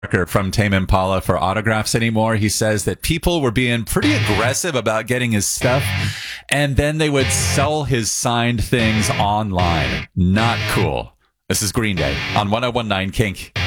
from Tame Impala for autographs anymore. He says that people were being pretty aggressive about getting his stuff, and then they would sell his signed things online. Not cool. This is Green Day on 1019 Kink.